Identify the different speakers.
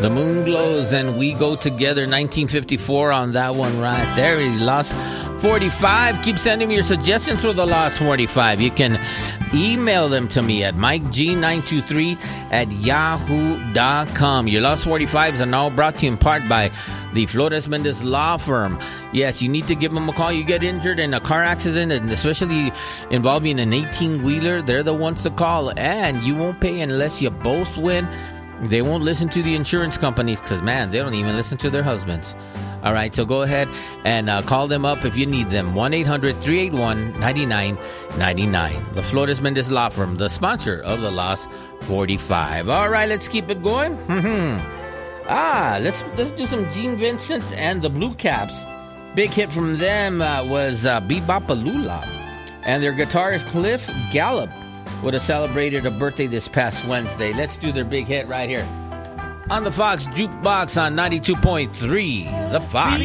Speaker 1: The moon glows and we go together. 1954 on that one right there. He lost 45. Keep sending me your suggestions for the Lost 45. You can email them to me at mikeg923@yahoo.com. Your Lost 45s are now brought to you in part by the Flores Mendez Law Firm. Yes, you need to give them a call. You get injured in a car accident, and especially involving an 18-wheeler, they're the ones to call. And you won't pay unless you both win. They won't listen to the insurance companies because, man, they don't even listen to their husbands. All right, so go ahead and call them up if you need them. 1-800-381-9999. The Flores Mendez Law Firm, the sponsor of the Lost 45. All right, let's keep it going. Let's do some Gene Vincent and the Blue Caps. Big hit from them was Bebopalula. And their guitarist Cliff Gallup would have celebrated a birthday this past Wednesday. Let's do their big hit right here on the Fox Jukebox on 92.3. The Fox.